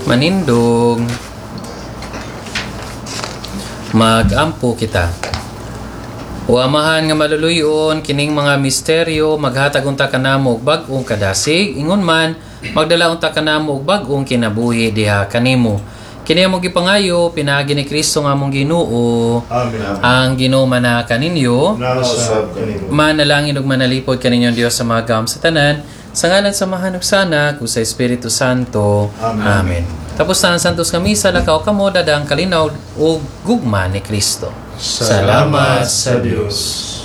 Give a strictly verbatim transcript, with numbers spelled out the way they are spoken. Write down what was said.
manindog. Magampo kita. O amahan nga maluluyon kining mga misteryo maghatag unta kanamo og bag-ong kadasig ingon man magdala unta kanamo og bag-ong kinabuhi diha kanimo. Kini among gipangayo pinaagi ni Kristo nga among Ginoo. Amen. Ang Ginoo mana kaninyo. Nasab kanimo. Manalangin ug manalipod kaninyo Dios sa mga gam sa tanan. Sa ngalan sa Mahan ug sa Anak ug sa Espiritu Santo. Amen. Amen. Tapos na ang santos nga misa lakaw kamo dadang kalinaw ug gugma ni Kristo. Salamat sa Diyos.